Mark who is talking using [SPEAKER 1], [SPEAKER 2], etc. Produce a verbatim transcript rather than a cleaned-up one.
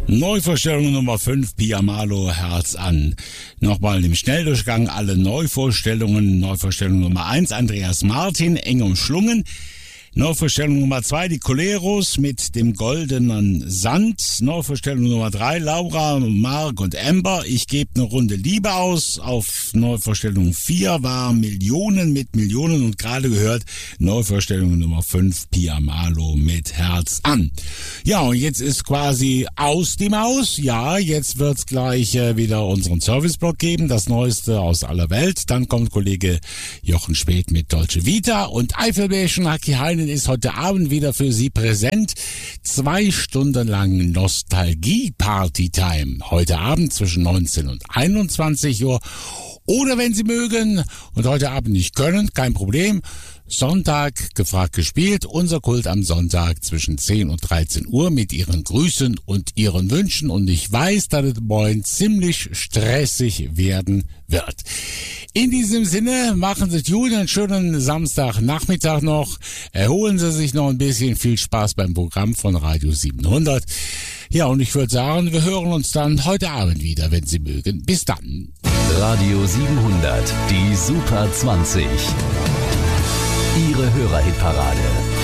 [SPEAKER 1] Neuvorstellung Nummer fünf, Pia Malo, Herz an. Nochmal im Schnelldurchgang alle Neuvorstellungen. Neuvorstellung Nummer eins, Andreas Martin, eng umschlungen. Neuvorstellung Nummer zwei, die Coleros mit dem goldenen Sand. Neuvorstellung Nummer drei, Laura, Mark und Amber, ich gebe eine Runde Liebe aus. Auf Neuvorstellung vier war Millionen mit Millionen und gerade gehört Neuvorstellung Nummer fünf, Pia Malo mit Herz an. Ja, und jetzt ist quasi aus die Maus. Ja, jetzt wird's gleich äh, wieder unseren Serviceblock geben, das Neueste aus aller Welt. Dann kommt Kollege Jochen Späth mit Dolce Vita und Eifelbärchen Haki Heinen ist heute Abend wieder für Sie präsent. Zwei Stunden lang Nostalgie-Party-Time. Heute Abend zwischen neunzehn und einundzwanzig Uhr. Oder wenn Sie mögen und heute Abend nicht können, kein Problem. Sonntag gefragt gespielt, unser Kult am Sonntag zwischen zehn und dreizehn Uhr mit Ihren Grüßen und Ihren Wünschen. Und ich weiß, dass es morgen ziemlich stressig werden wird. In diesem Sinne, machen Sie es gut, einen schönen Samstagnachmittag noch. Erholen Sie sich noch ein bisschen. Viel Spaß beim Programm von Radio siebenhundert. Ja, und ich würde sagen, wir hören uns dann heute Abend wieder, wenn Sie mögen. Bis dann.
[SPEAKER 2] Radio siebenhundert, die Super zwanzig. Ihre Hörerhitparade.